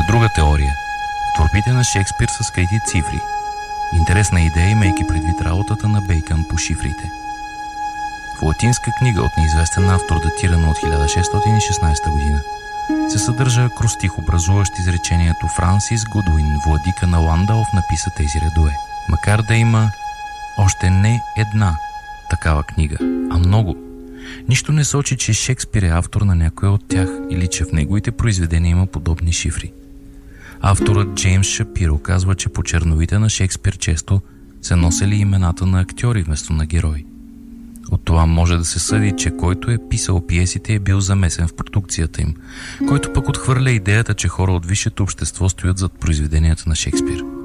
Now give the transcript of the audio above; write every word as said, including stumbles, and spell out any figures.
друга теория. В творбите на Шекспир са скрити цифри. Интересна идея, имайки предвид работата на Бейкън по шифрите. В латинска книга от неизвестен автор, датирана от хиляда шестстотин и шестнадесета година, се съдържа акростих, образуващ изречението Франсис Гудуин, владика на Ландалф, написа тези редове. Макар да има още не една такава книга, а много, нищо не сочи, че Шекспир е автор на някоя от тях или че в неговите произведения има подобни шифри. Авторът Джеймс Шапиро казва, че по черновите на Шекспир често се носели имената на актьори вместо на герои. От това може да се съди, че който е писал пиесите е бил замесен в продукцията им, който пък отхвърля идеята, че хора от висшето общество стоят зад произведенията на Шекспир.